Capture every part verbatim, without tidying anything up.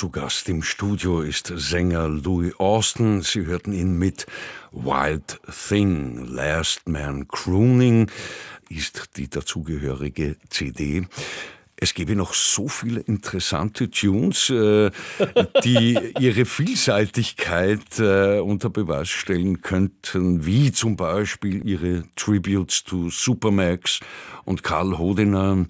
Zu Gast im Studio ist Sänger Louis Austin. Sie hörten ihn mit Wild Thing. Last Man Crooning ist die dazugehörige C D. Es gäbe noch so viele interessante Tunes, die ihre Vielseitigkeit unter Beweis stellen könnten, wie zum Beispiel ihre Tributes to Supermax und Karl Hodener.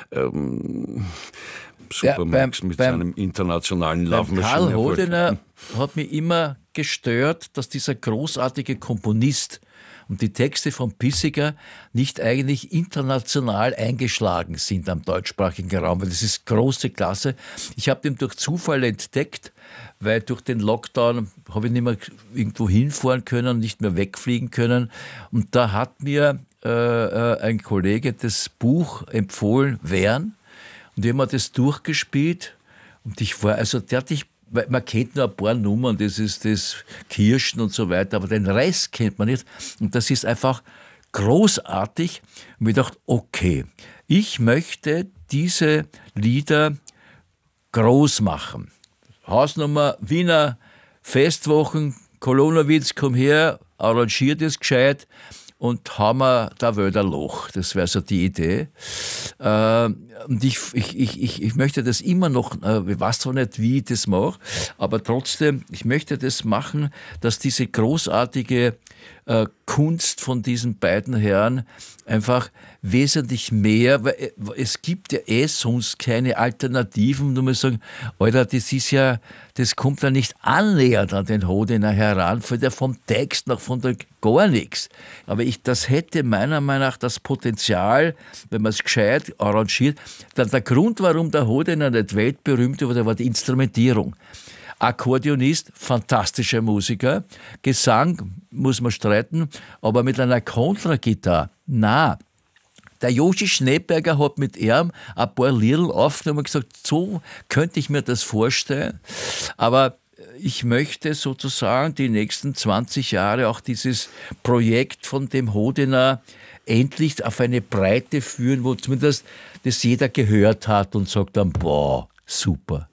Ähm, Supermax ja, beim, mit beim, seinem internationalen Love Machine. Karl Hodener hat mich immer gestört, dass dieser großartige Komponist und die Texte von Pissiger nicht eigentlich international eingeschlagen sind am deutschsprachigen Raum, weil das ist große Klasse. Ich habe den durch Zufall entdeckt, weil durch den Lockdown habe ich nicht mehr irgendwo hinfahren können, nicht mehr wegfliegen können. Und da hat mir äh, ein Kollege das Buch empfohlen, Wern. Und ich habe mir das durchgespielt und ich war, also der hat ich, man kennt nur ein paar Nummern, das ist das Kirschen und so weiter, aber den Rest kennt man nicht. Und das ist einfach großartig. Und ich dachte, okay, ich möchte diese Lieder groß machen. Hausnummer Wiener Festwochen, Kolonowitz, komm her, arrangiert es gescheit. Und haben wir da Wöderloch. Das wäre so die Idee. Äh, und ich, ich, ich, ich möchte das immer noch, äh, ich weiß zwar nicht, wie ich das mache, aber trotzdem, ich möchte das machen, dass diese großartige äh, Kunst von diesen beiden Herren einfach wesentlich mehr, weil es gibt ja eh sonst keine Alternativen. Du musst sagen, Alter, das ist ja, das kommt ja nicht annähernd an den Hodener heran, von der vom Text noch von der gar nichts. Aber ich, das hätte meiner Meinung nach das Potenzial, wenn man es gescheit arrangiert. Dann der Grund, warum der Hodener nicht weltberühmt wurde, war die Instrumentierung. Akkordeonist, fantastischer Musiker. Gesang muss man streiten, aber mit einer Kontragitarre, na. Der Joshi Schneeberger hat mit ihm ein paar Liedl aufgenommen und gesagt, so könnte ich mir das vorstellen. Aber ich möchte sozusagen die nächsten zwanzig Jahre auch dieses Projekt von dem Hodener endlich auf eine Breite führen, wo zumindest das jeder gehört hat und sagt dann, boah, super.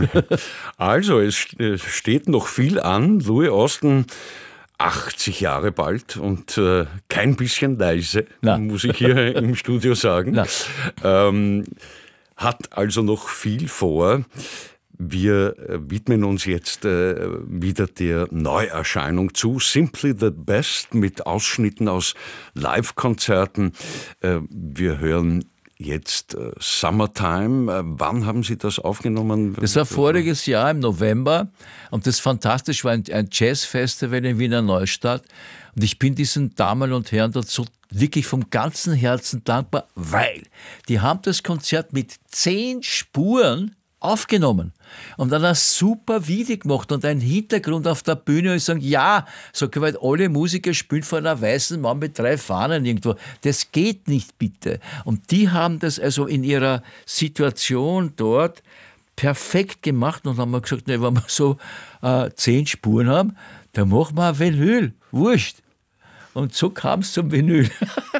Also, es steht noch viel an. Louis Austin, achtzig Jahre bald und äh, kein bisschen leise, Na. muss ich hier im Studio sagen. Ähm, hat also noch viel vor. Wir äh, widmen uns jetzt äh, wieder der Neuerscheinung zu. Simply the Best mit Ausschnitten aus Live-Konzerten. Äh, wir hören jetzt äh, Summertime. Äh, wann haben Sie das aufgenommen? Das war voriges Jahr im November und das fantastisch war ein, ein Jazzfestival in Wiener Neustadt und ich bin diesen Damen und Herren dazu wirklich vom ganzen Herzen dankbar, weil die haben das Konzert mit zehn Spuren aufgenommen und dann ein super Video gemacht und einen Hintergrund auf der Bühne und sagen, ja, so können wir alle Musiker spielen vor einer weißen Mann mit drei Fahnen irgendwo. Das geht nicht, bitte. Und die haben das also in ihrer Situation dort perfekt gemacht und haben gesagt, ne, wenn wir so äh, zehn Spuren haben, dann machen wir ein Vinyl. Wurscht. Und so kam es zum Vinyl.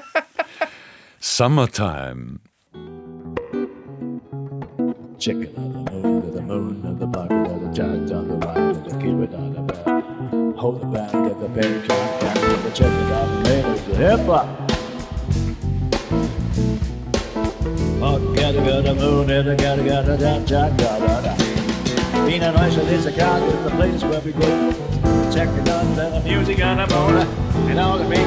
Summertime. Chicken on the moon, to the moon, and the bucket of the judge on the right, and the keep it on the bell. Hold the back of the baby clock, and put the chicken on the main of the hip up. Oh, gotta go to the moon, and the gotta go to the judge, da da da. Wiener Neustadt is a crowd, it's the place where we go. Check it out, the music on the moon, and all the